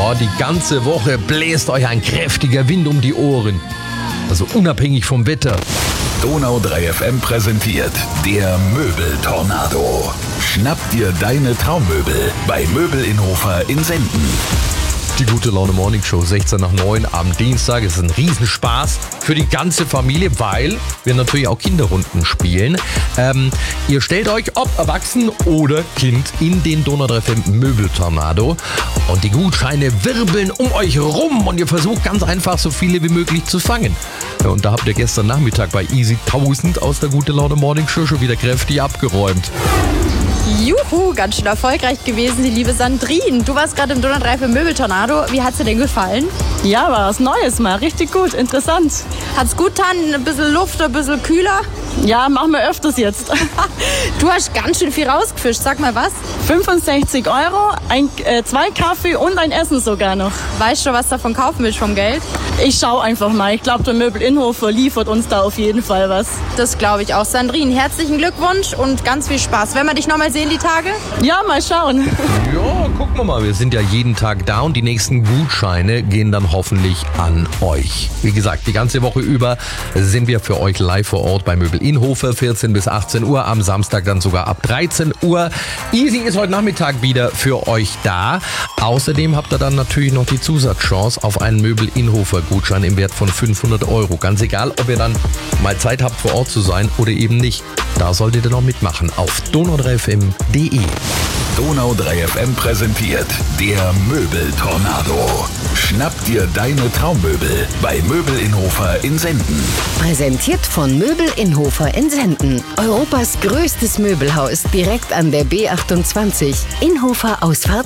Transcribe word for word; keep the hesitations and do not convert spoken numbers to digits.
Oh, die ganze Woche bläst euch ein kräftiger Wind um die Ohren. Also unabhängig vom Wetter. Donau drei F M präsentiert der Möbeltornado. Schnapp dir deine Traummöbel bei Möbel Inhofer in Senden. Die gute Laune Morning Show, sechzehn nach neun am Dienstag. Es ist ein Riesenspaß für die ganze Familie, weil wir natürlich auch Kinderrunden spielen. Ähm, ihr stellt euch, ob erwachsen oder Kind, in den Donau drei F M Möbeltornado. Und die Gutscheine wirbeln um euch rum und ihr versucht ganz einfach so viele wie möglich zu fangen. Ja, und da habt ihr gestern Nachmittag bei Easy tausend aus der gute Laune Morning Show schon wieder kräftig abgeräumt. Juhu, ganz schön erfolgreich gewesen, die liebe Sandrine. Du warst gerade im Donau drei F M Möbeltornado. Wie hat's dir denn gefallen? Ja, war was Neues mal. Richtig gut, interessant. Hat's gut getan? Ein bisschen Luft, ein bisschen kühler? Ja, machen wir öfters jetzt. Du hast ganz schön viel rausgefischt. Sag mal was? fünfundsechzig Euro, ein, äh, zwei Kaffee und ein Essen sogar noch. Weißt du, was davon kaufen willst vom Geld? Ich schau einfach mal. Ich glaube, der Möbel Inhofer liefert uns da auf jeden Fall was. Das glaube ich auch. Sandrine, herzlichen Glückwunsch und ganz viel Spaß. Wenn wir dich noch mal sehen die Tage? Ja, mal schauen. Ja, gucken wir mal. Wir sind ja jeden Tag da und die nächsten Gutscheine gehen dann hoffentlich an euch. Wie gesagt, die ganze Woche über sind wir für euch live vor Ort bei Möbel Inhofer, vierzehn bis achtzehn Uhr, am Samstag dann sogar ab dreizehn Uhr. Easy ist heute Nachmittag wieder für euch da. Außerdem habt ihr dann natürlich noch die Zusatzchance auf einen Möbel Inhofer Gutschein im Wert von fünfhundert Euro. Ganz egal, ob ihr dann mal Zeit habt, vor Ort zu sein oder eben nicht. Da solltet ihr noch mitmachen auf donau drei f m punkt d e. Donau drei F M präsentiert der Möbeltornado. Schnapp dir deine Traummöbel bei Möbel Inhofer in Senden. Präsentiert von Möbel Inhofer in Senden. Europas größtes Möbelhaus direkt an der B achtundzwanzig. Inhofer Ausfahrt